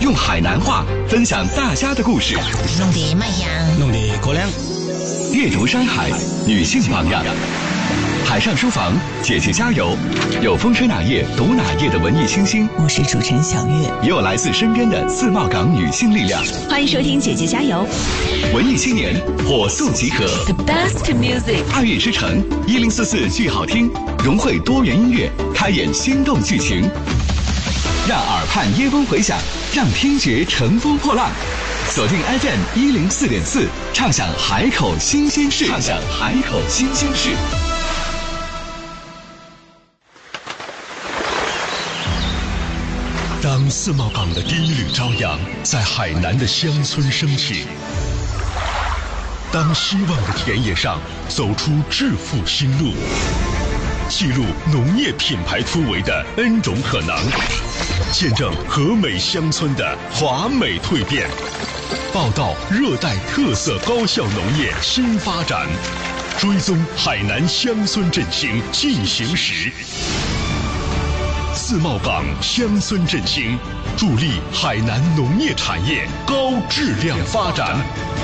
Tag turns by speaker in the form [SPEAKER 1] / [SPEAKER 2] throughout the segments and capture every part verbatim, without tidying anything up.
[SPEAKER 1] 用海南话分享大家的故事，
[SPEAKER 2] 弄得卖样，
[SPEAKER 3] 弄得可亮。
[SPEAKER 1] 阅读山海，女性榜样。海上书房，姐姐加油！有风吹哪页读哪页的文艺清新，
[SPEAKER 2] 我是主持人小月，
[SPEAKER 1] 也有来自身边的自贸港女性力量。
[SPEAKER 4] 欢迎收听姐姐加油！
[SPEAKER 1] 文艺青年火速集合
[SPEAKER 4] ，The best music，
[SPEAKER 1] 二月之城一零四四剧好听，融汇多元音乐，开演心动剧情，让耳畔耶风回响，让听觉乘风破浪。锁定 F M 一零四点四，畅享海口新鲜事，畅享海口新鲜事。
[SPEAKER 5] 当自贸港的第一缕朝阳在海南的乡村升起，当希望的田野上走出致富新路，记录农业品牌突围的 N 种可能，见证和美乡村的华美蜕变，报道热带特色高效农业新发展，追踪海南乡村振兴进行时。自贸港乡村振兴，助力海南农业产业高质量发展。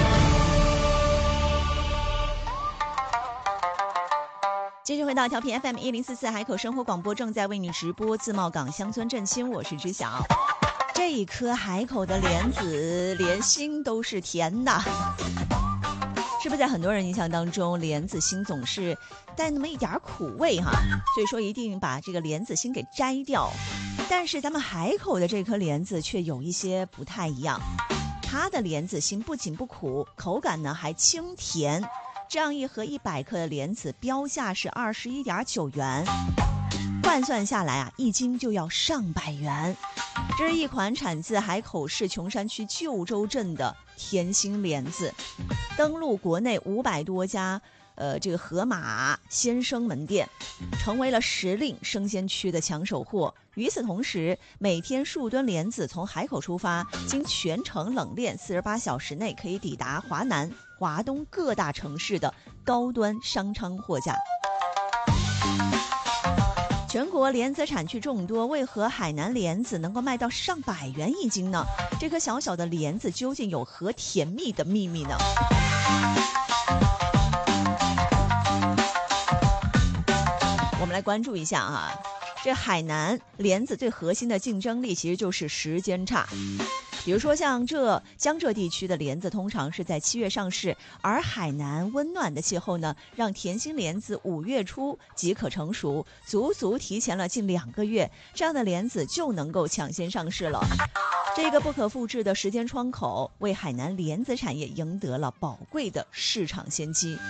[SPEAKER 4] 继续回到调频 F M 一零四四海口生活广播，正在为你直播自贸港乡村振兴，我是知晓。这一颗海口的莲子，连心都是甜的。是不是在很多人印象当中，莲子心总是带那么一点苦味哈？所以说一定把这个莲子心给摘掉。但是咱们海口的这颗莲子却有一些不太一样，它的莲子心不仅不苦，口感呢还清甜。这样一盒一百克的莲子标价是二十一点九元，换算下来啊，一斤就要上百元。这是一款产自海口市琼山区旧州镇的甜心莲子，登陆国内五百多家呃这个河马鲜生门店，成为了时令生鲜区的抢手货。与此同时，每天数吨莲子从海口出发，经全程冷链四十八小时内可以抵达华南、华东各大城市的高端商昌货架。全国莲子产区众多，为何海南莲子能够卖到上百元一斤呢？这颗小小的莲子究竟有何甜蜜的秘密呢？我们来关注一下啊，这海南莲子最核心的竞争力其实就是时间差。比如说像这江浙地区的莲子通常是在七月上市，而海南温暖的气候呢，让甜心莲子五月初即可成熟，足足提前了近两个月，这样的莲子就能够抢先上市了。这个不可复制的时间窗口，为海南莲子产业赢得了宝贵的市场先机。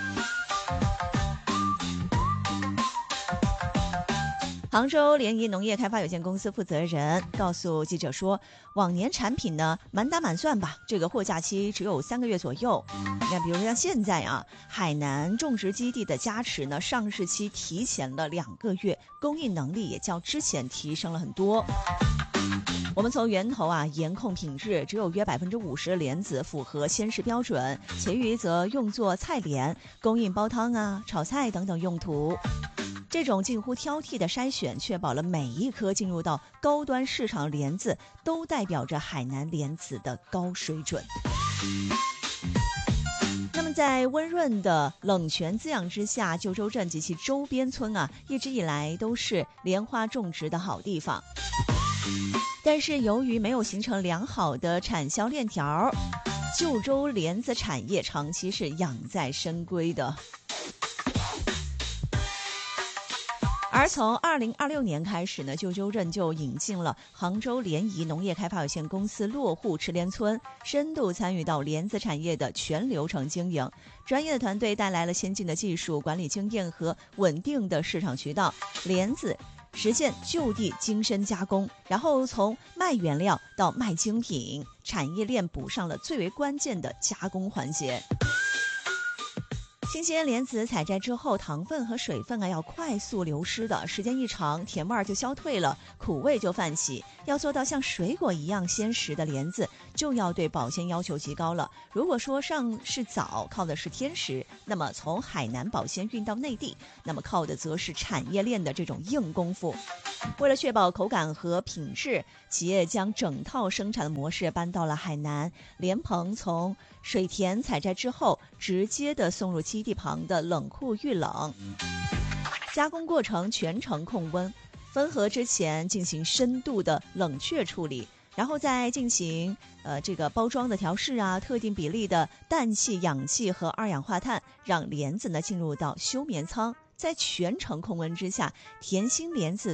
[SPEAKER 4] 杭州联谊农业开发有限公司负责人告诉记者说，往年产品呢满打满算吧，这个货架期只有三个月左右。你看，比如说像现在啊，海南种植基地的加持呢，上市期提前了两个月，供应能力也较之前提升了很多。我们从源头啊严控品质，只有约百分之五十的莲子符合鲜食标准，其余则用作菜莲，供应煲汤啊、炒菜等等用途。这种近乎挑剔的筛选，确保了每一颗进入到高端市场的莲子都代表着海南莲子的高水准。那么在温润的冷泉滋养之下，旧州镇及其周边村啊，一直以来都是莲花种植的好地方。但是由于没有形成良好的产销链条，旧州莲子产业长期是养在深闺的。而从二零二六年开始呢，旧州镇就引进了杭州联谊农业开发有限公司落户池莲村，深度参与到莲子产业的全流程经营。专业的团队带来了先进的技术、管理经验和稳定的市场渠道，莲子实现就地精深加工，然后从卖原料到卖精品，产业链补上了最为关键的加工环节。 新鲜莲子采摘之后，糖分和水分啊要快速流失的，时间一长，甜味儿就消退了，苦味就泛起。要做到像水果一样鲜实的莲子，就要对保鲜要求极高了。如果说上市早靠的是天时，那么从海南保鲜运到内地，那么靠的则是产业链的这种硬功夫。为了确保口感和品质，企业将整套生产的模式搬到了海南莲蓬，从水田采摘之后，直接的送入基地旁的冷库预冷，加工过程全程控温，分盒之前进行深度的冷却处理，然后再进行呃这个包装的调试啊，特定比例的氮气、氧气和二氧化碳，让莲子呢进入到休眠仓，在全程控温之下，甜心莲子